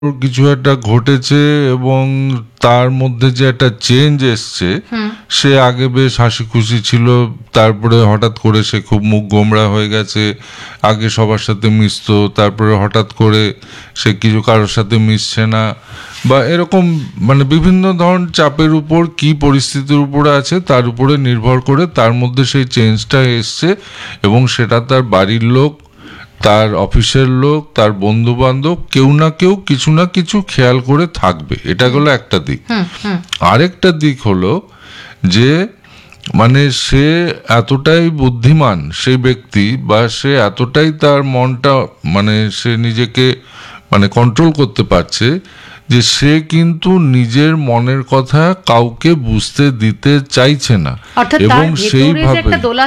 ওর কিছু একটা ঘটেছে এবং তার মধ্যে যে একটা চেঞ্জ এসছে, সে আগে বেশ হাসি খুশি ছিল, তারপরে হঠাৎ করে সে খুব মুখ গোমড়া হয়ে গেছে। আগে সবার সাথে মিশতো, তারপরে হঠাৎ করে সে কিছু কারোর সাথে মিশছে না, বা এরকম মানে বিভিন্ন ধরনের চাপের উপর কি পরিস্থিতির উপরে আছে তার উপরে নির্ভর করে তার মধ্যে সেই চেঞ্জটা এসছে। এবং সেটা তার বাড়ির লোক, তার অফিসের লোক, তার বন্ধু বান্ধব কেউ না কেউ কিছু না কিছু খেয়াল করে থাকবে। এটা হলো একটা দিক। আরেকটা দিক হলো যে মানে সে এতটাই বুদ্ধিমান সেই ব্যক্তি, বা সে এতটাই তার মনটা মানে সে নিজেকে মানে কন্ট্রোল করতে পারছে যে সে কিন্তু নিজের মনের কথা কাউকে বুঝতে দিতে চাইছে না, এবং সেইভাবে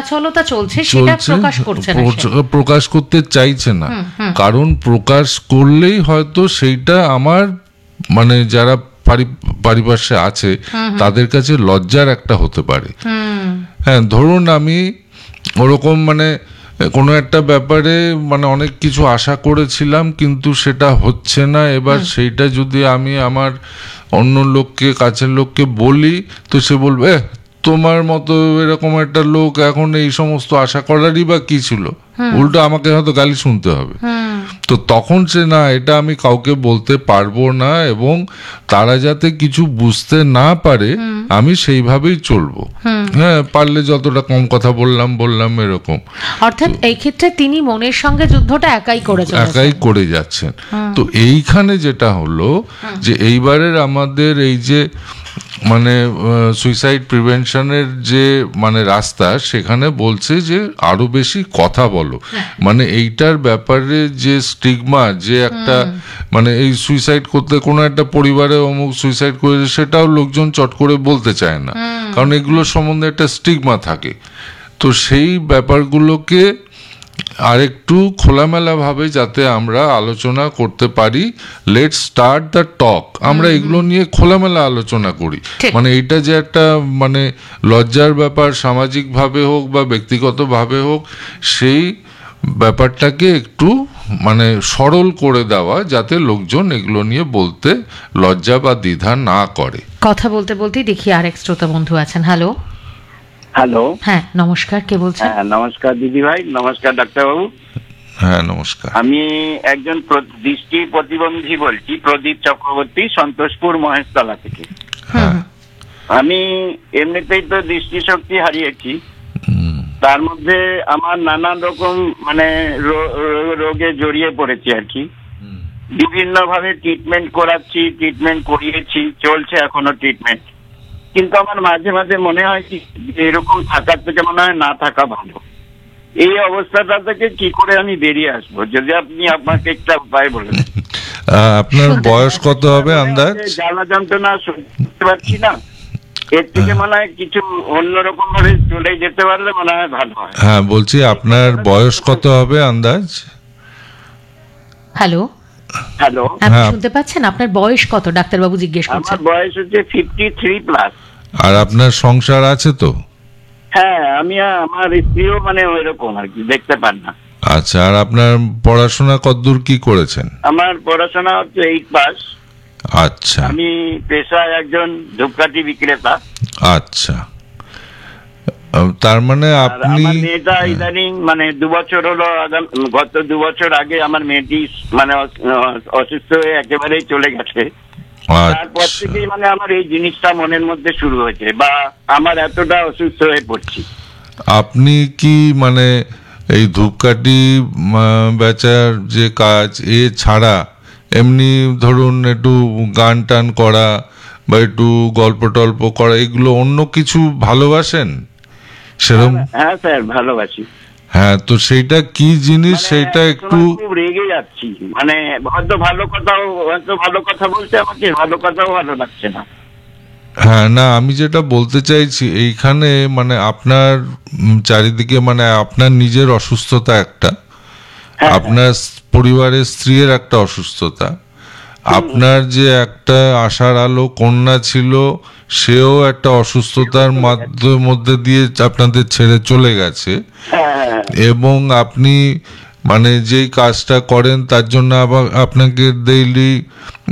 প্রকাশ করতে চাইছে না। কারণ প্রকাশ করলেই হয়তো সেইটা আমার মানে যারা পারিপার্শ্বে আছে তাদের কাছে লজ্জার একটা হতে পারে। হ্যাঁ, ধরুন আমি ওরকম মানে কোনো একটা ব্যাপারে মানে অনেক কিছু আশা করেছিলাম কিন্তু সেটা হচ্ছে না, এবার সেইটা যদি আমি আমার অন্য লোককে, কাছের লোককে বলি, তো সে বলবে তোমার মতো এরকম একটা লোক এখন এই সমস্ত আশা করারই বা কি ছিল, উল্টো আমাকে হয়তো গালি শুনতে হবে। তো তখন সে না, এটা আমি কাউকে বলতে পারবো না, এবং তারা যাতে কিছু বুঝতে না পারে আমি সেইভাবেই চলবো। হ্যাঁ, পারলে যতটা কম কথা বললাম এরকম। অর্থাৎ এই ক্ষেত্রে তিনি মনের সঙ্গে যুদ্ধটা একাই করে যাচ্ছেন। তো এইখানে যেটা হলো যে এইবারের আমাদের এই যে মানে সুইসাইড প্রিভেনশনের যে মানে রাস্তা, সেখানে বলছে যে আরো বেশি কথা বলো। মানে এইটার ব্যাপারে যে স্টিগমা, যে একটা মানে এই সুইসাইড করতে কোনো একটা পরিবারে অমুক সুইসাইড করেছে, সেটাও লোকজন চট করে বলতে চায় না, কারণ এগুলোর সম্বন্ধে একটা স্টিগমা থাকে। তো সেই ব্যাপারগুলোকে আরেকটু খোলামেলা ভাবে যাতে আমরা আলোচনা করতে পারি, লেটস স্টার্ট দ্য টক। আমরা এগুলো নিয়ে খোলামেলা আলোচনা করি। মানে এটা যে একটা মানে লজ্জার ব্যাপার, সামাজিক ভাবে হোক বা ব্যক্তিগত ভাবে হোক, সেই ব্যাপারটাকে একটু মানে সরল করে দেওয়া, যাতে লোকজন এগুলো নিয়ে বলতে লজ্জা বা দ্বিধা না করে। কথা বলতে বলতেই দেখি আরেক শ্রোতা বন্ধু আছেন। হ্যালো। হ্যাঁ, নমস্কার, কে বলছেন? হ্যাঁ, নমস্কার দিদি ভাই। নমস্কার ডাক্তারবাবু। হ্যাঁ, নমস্কার। আমি একজন দৃষ্টি প্রতিবন্ধী বলছি, প্রদীপ চক্রবর্তী, সন্তোষপুর মহেশতলা থেকে। আমি এমনিতেই তো দৃষ্টিশক্তি হারিয়েছি, তার মধ্যে আমার নানান রকম মানে রোগে জড়িয়ে পড়েছি আর কি। বিভিন্ন ভাবে ট্রিটমেন্ট করাচ্ছি, ট্রিটমেন্ট করিয়েছি, চলছে এখনো ট্রিটমেন্ট। কিন্তু আমার মাঝে মাঝে মনে হয় কি এরকম থাকার থেকে মনে হয় না থাকা ভালো। এই অবস্থাটা থেকে কি করে আমি বেরিয়ে আসবো, যদি আপনি আপনাকে একটা উপায় বলেন। আপনার বয়স কত হবে আন্দাজ? জ্বালা যন্ত্রণা শুনতে পারছি না, এর থেকে মনে হয় কিছু অন্যরকম ভাবে চলে যেতে পারলে মনে হয় ভালো হয়। হ্যাঁ, বলছি আপনার বয়স কত হবে আন্দাজ? হ্যালো, আপনি শুনতে পাচ্ছেন? আপনার বয়স কত ডাক্তারবাবু জিজ্ঞেস করছেন? আমার বয়স হচ্ছে 53+। আর আপনার সংসার আছে তো? হ্যাঁ, আমি আমার স্ত্রীও মানে ওইরকম আর কি, দেখতে পান না। আচ্ছা, আর আপনার পড়াশোনা কতদূর কি করেছেন? আমার পড়াশোনা হচ্ছে 8 পাস। আচ্ছা। আমি পেশায় একজন ধূপকাঠি বিক্রেতা। আচ্ছা, তার মানে আপনি আমার মেয়েটা ইদানিং মানে 2 বছর হলো, গত 2 বছর আগে আমার মেয়েটি মানে অসুস্থ হয়ে একেবারেই চলে গেছে। তারপর থেকেই মানে আমার এই জিনিসটা মনের মধ্যে শুরু হয়েছে, বা আমার এতটা অসুস্থ হয়ে পড়ছি। আপনি কি মানে এই ধূপকাঠি বেচার যে কাজ, এ ছাড়া এমনি ধরুন একটু গান টান করা বা একটু গল্প টল্প করা, এগুলো অন্য কিছু ভালোবাসেন সেরকম? হ্যাঁ স্যার, ভালোবাসি। হ্যাঁ, তো সেইটা কি জিনিস সেইটা একটু? খুব রেগে যাচ্ছি, মানে হয়তো ভালো কথা বলতে আমাকে, ভালো কথাও ভালো লাগছে না। হ্যাঁ, না আমি যেটা বলতে চাইছি এইখানে মানে আপনার চারিদিকে মানে আপনার নিজের অসুস্থতা একটা, আপনার পরিবারের স্ত্রীর একটা অসুস্থতা, আপনার যে একটা আশার আলো কন্যা ছিল সেও একটা অসুস্থতার মধ্যে দিয়ে আপনাদের ছেড়ে চলে গেছে, এবং আপনি মানে যেই কাজটা করেন তার জন্য আবার আপনাকে ডেইলি